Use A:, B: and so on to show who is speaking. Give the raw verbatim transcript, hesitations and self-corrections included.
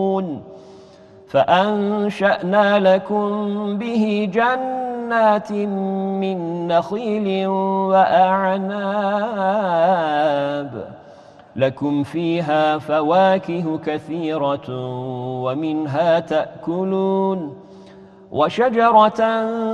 A: فأنشأنا لكم به جنات من نخيل وأعناب لكم فيها فواكه كثيرة ومنها تأكلون وشجرة